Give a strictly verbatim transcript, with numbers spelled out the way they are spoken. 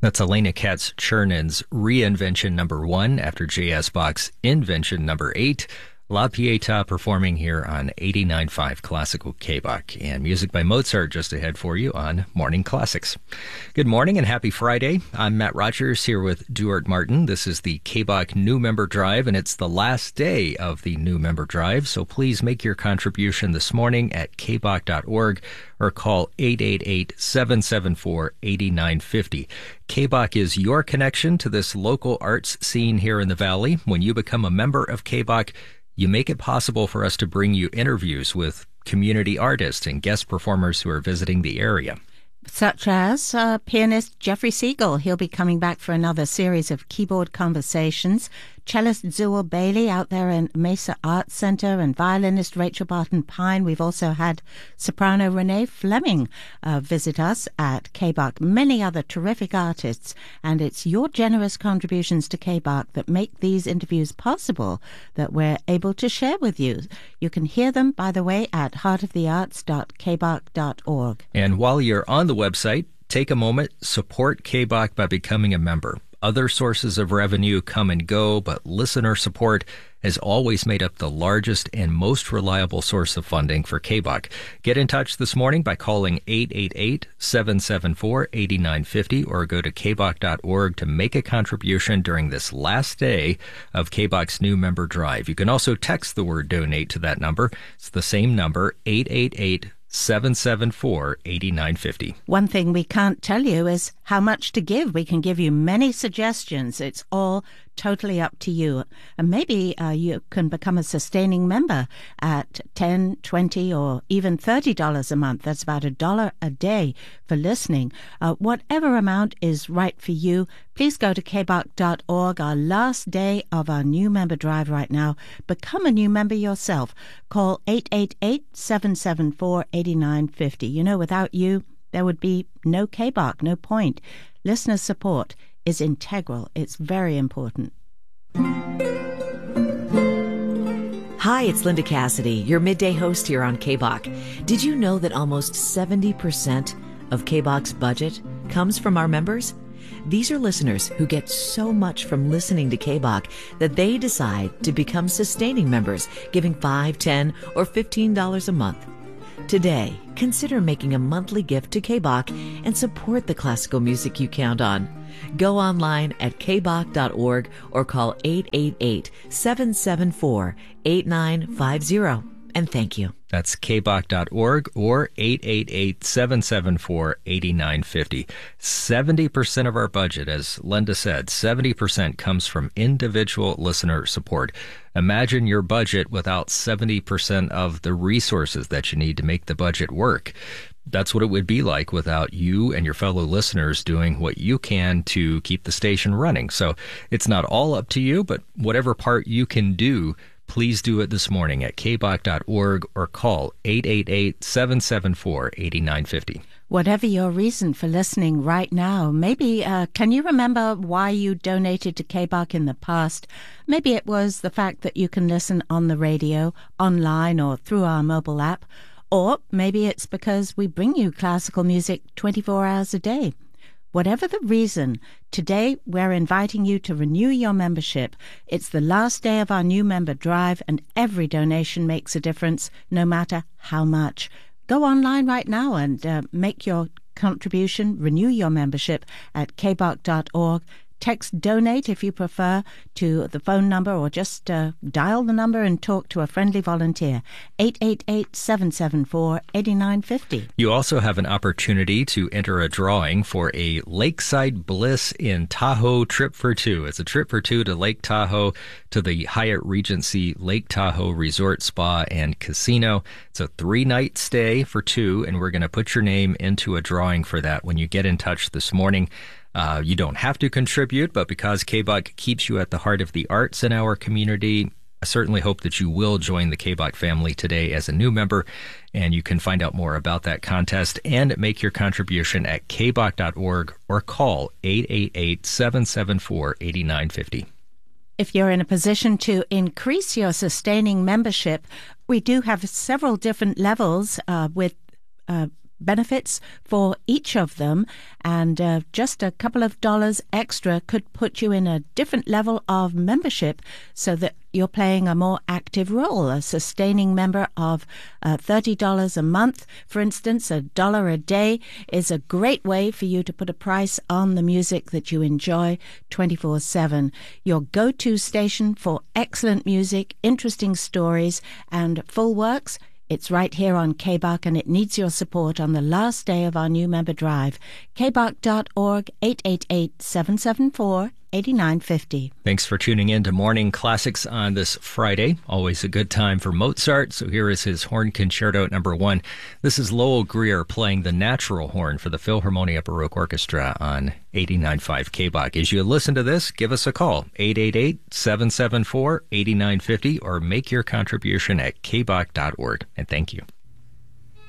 That's Elena Katz-Chernon's reinvention number one after J S Bach's invention number eight. La Pietà performing here on eighty-nine point five Classical K-Bach, and music by Mozart just ahead for you on Morning Classics. Good morning and happy Friday. I'm Matt Rogers here with Duart Martin. This is the K-Bach New Member Drive, and it's the last day of the New Member Drive, so please make your contribution this morning at k bach dot org or call eight eight eight, seven seven four, eight nine five zero. K-Bach is your connection to this local arts scene here in the Valley. When you become a member of K-Bach, you make it possible for us to bring you interviews with community artists and guest performers who are visiting the area. Such as uh, pianist Jeffrey Siegel. He'll be coming back for another series of keyboard conversations. Cellist Zewel Bailey out there in Mesa Arts Center, and violinist Rachel Barton Pine. We've also had soprano Renee Fleming uh, visit us at K-Bach. Many other terrific artists, and it's your generous contributions to K-Bach that make these interviews possible, that we're able to share with you. You can hear them, by the way, at heart of the arts dot k bach dot org. And while you're on the website, take a moment, support K-Bach by becoming a member. Other sources of revenue come and go, but listener support has always made up the largest and most reliable source of funding for K-Bach. Get in touch this morning by calling eight eight eight, seven seven four, eight nine five zero or go to k bach dot org to make a contribution during this last day of K-Bach's New Member Drive. You can also text the word donate to that number. It's the same number, eight eight eight, seven seven four, eight nine five zero. One thing we can't tell you is how much to give. We can give you many suggestions. It's all totally up to you. And maybe uh, you can become a sustaining member at ten, twenty, or even thirty dollars a month. That's about a dollar a day for listening. Uh, whatever amount is right for you, please go to k bach dot org. Our last day of our new member drive right now. Become a new member yourself. Call eight eight eight, seven seven four, eight nine five zero. You know, without you, there would be no K-Bach, no point. Listener support is integral. It's very important. Hi, it's Linda Cassidy, your midday host here on K-Bach. Did you know that almost seventy percent of K-Bach's budget comes from our members? These are listeners who get so much from listening to K-Bach that they decide to become sustaining members, giving five dollars, ten dollars, or fifteen dollars a month. Today, consider making a monthly gift to K-Bach and support the classical music you count on. Go online at k bach dot org or call eight eight eight, seven seven four, eight nine five zero. And thank you. That's k bach dot org or eight eight eight, seven seven four, eight nine five zero. seventy percent of our budget, as Linda said, seventy percent comes from individual listener support. Imagine your budget without seventy percent of the resources that you need to make the budget work. That's what it would be like without you and your fellow listeners doing what you can to keep the station running. So it's not all up to you, but whatever part you can do, please do it this morning at k bach dot org or call eight eight eight, seven seven four, eight nine five zero. Whatever your reason for listening right now, maybe uh, can you remember why you donated to K-Bach in the past? Maybe it was the fact that you can listen on the radio, online, or through our mobile app. Or maybe it's because we bring you classical music twenty-four hours a day. Whatever the reason, today we're inviting you to renew your membership. It's the last day of our new member drive, and every donation makes a difference, no matter how much. Go online right now and uh, make your contribution, renew your membership at k bach dot org. Text donate if you prefer to the phone number, or just uh, dial the number and talk to a friendly volunteer. eight eight eight, seven seven four, eight nine five zero. You also have an opportunity to enter a drawing for a Lakeside Bliss in Tahoe trip for two. It's a trip for two to Lake Tahoe, to the Hyatt Regency Lake Tahoe Resort Spa and Casino. It's a three-night stay for two, and we're going to put your name into a drawing for that when you get in touch this morning. Uh, you don't have to contribute, but because K-Bach keeps you at the heart of the arts in our community, I certainly hope that you will join the K-Bach family today as a new member, and you can find out more about that contest and make your contribution at k bach dot org or call eight eight eight, seven seven four, eight nine five zero. If you're in a position to increase your sustaining membership, we do have several different levels uh, with uh, benefits for each of them, and uh, just a couple of dollars extra could put you in a different level of membership so that you're playing a more active role. A sustaining member of uh, thirty dollars a month, for instance, a dollar a day, is a great way for you to put a price on the music that you enjoy twenty-four seven. Your go-to station for excellent music, interesting stories, and full works. It's right here on K B O C, and it needs your support on the last day of our new member drive. K B O C dot org, eight eight eight, seven seven four, eight nine five zero. Thanks for tuning in to Morning Classics on this Friday. Always a good time for Mozart. So here is his Horn Concerto number one. This is Lowell Greer playing the natural horn for the Philharmonia Baroque Orchestra on eighty-nine point five K B O C. As you listen to this, give us a call, eight eight eight, seven seven four, eight nine five zero, or make your contribution at K B O C dot org. And thank you.